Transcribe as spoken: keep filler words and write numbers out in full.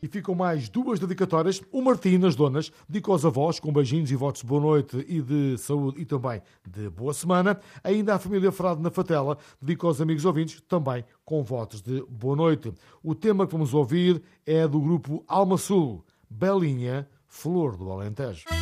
E ficam mais duas dedicatórias. O Martim, nas donas, dedica aos avós, com beijinhos e votos de boa noite e de saúde e também de boa semana. Ainda a família Frade na Fatela, dedica aos amigos ouvintes, também com votos de boa noite. O tema que vamos ouvir é do grupo Alma Sul, Belinha, Flor do Alentejo.